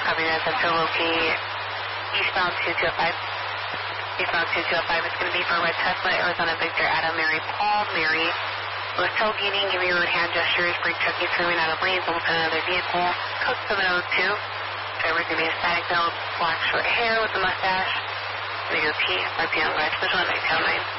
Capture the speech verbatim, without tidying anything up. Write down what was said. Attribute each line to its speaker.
Speaker 1: Copy that. That's to locate eastbound two two five. Eastbound two two five is going to be for Red Tesla, Arizona Victor, Adam, Mary, Paul, Mary. Was tailgating, giving road hand gestures, brake checking, swimming out of lanes, almost another vehicle. Code seven oh two. Driver's going to be a static male, black short hair with a mustache. Negative P, R P M, guys, visual nine tail nine.